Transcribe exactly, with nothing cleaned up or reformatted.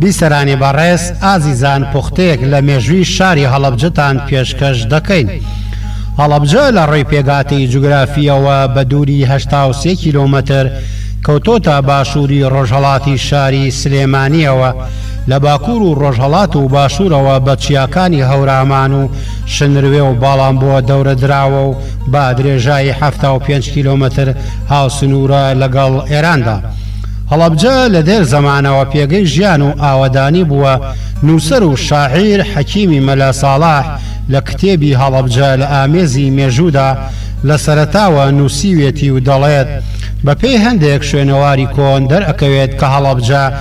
بیسەرانی بەڕێز ئازیزان پوختەیەک لە مێژووی شاری هەڵەبجەتان پێشکەش دەکەین. هەڵەبجە لە ڕێی پێگاتی جوگرافیەوە بە دووری هەشتا و سێ کیلۆمەتر کەوتۆتە باشووری ڕۆژهەڵاتی شاری سلێمانیەوە لە باکوور و ڕۆژهەڵات و باشوورەوە بە چیاکانی هەورامان و شنروێ و باڵام بۆ دەورە دراوە و با درێژایی هەفتا و پێنج کیلۆمەتر هاوسنوورە لەگەڵ ئێراندا. هەڵەبجە لە دێر زەمانەوە پێگەی ژیان و ئاوەدانی بووە. نووسەر و شاعیر حەکیمی مەلا ساڵاح لە کتێبی هەڵەبجە لە ئامێزی مێژوودا لە سەرەتاوە نووسیوێتی و دەڵێت بە پێی هەندێک شوێنەواری کۆن دەرئەکەوێت کە هەڵەبجە